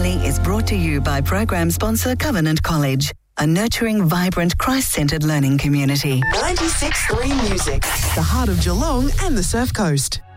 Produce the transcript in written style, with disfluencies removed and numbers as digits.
Journey is brought to you by program sponsor Covenant College, a nurturing, vibrant, Christ-centred learning community. 96.3 Music, the heart of Geelong and the Surf Coast.